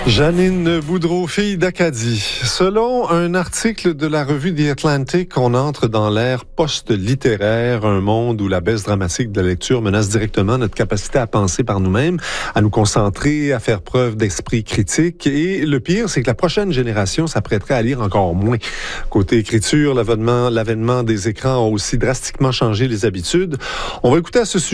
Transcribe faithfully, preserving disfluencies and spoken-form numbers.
Janine Boudreau, fille d'Acadie. Selon un article de la revue The Atlantic, on entre dans l'ère post-littéraire, un monde où la baisse dramatique de la lecture menace directement notre capacité à penser par nous-mêmes, à nous concentrer, à faire preuve d'esprit critique. Et le pire, c'est que la prochaine génération s'apprêterait à lire encore moins. Côté écriture, l'avènement, l'avènement des écrans a aussi drastiquement changé les habitudes. On va écouter à ce sujet